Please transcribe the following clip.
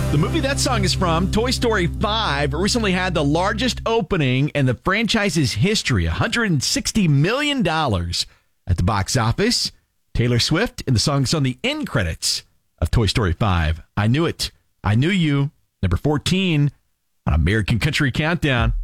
The movie that song is from, Toy Story 5, recently had the largest opening in the franchise's history, $160 million at the box office. Taylor Swift and the song's on the end credits of Toy Story 5. I Knew It. I Knew You. Number 14 on American Country Countdown.